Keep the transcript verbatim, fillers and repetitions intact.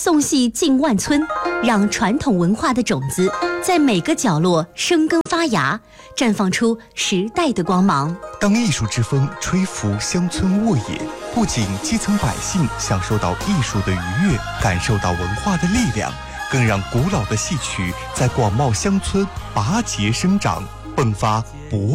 颂戏进万村，让传统文化的种子在每个角落生根发芽，绽放出时代的光芒。 当艺术之风吹拂乡村沃野，不仅基层百姓享受到艺术的愉悦，感受到文化的力量，更让古老的戏曲在广袤乡村拔节生长，迸发勃